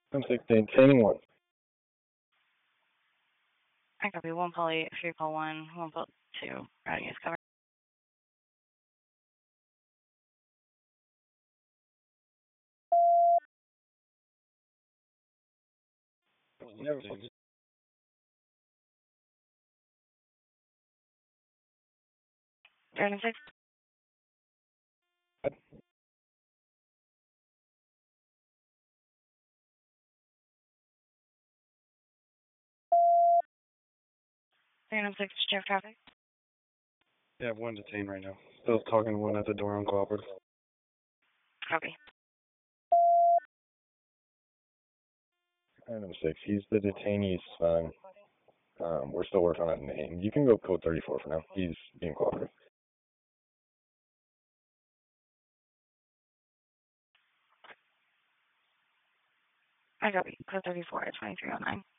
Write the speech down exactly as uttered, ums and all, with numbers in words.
I'm sixteen, detaining one. I copy. One poly, three call one, one pull two. Routing is covered. Never. Dragon six. Dragon six, check traffic. Yeah, one detained right now. Still talking to one at the door, uncooperative. Copy. Item six, he's the detainee's son. Um, we're still working on a name. You can go code thirty-four for now. He's being cooperative. I copy. Code thirty-four, twenty-three oh nine.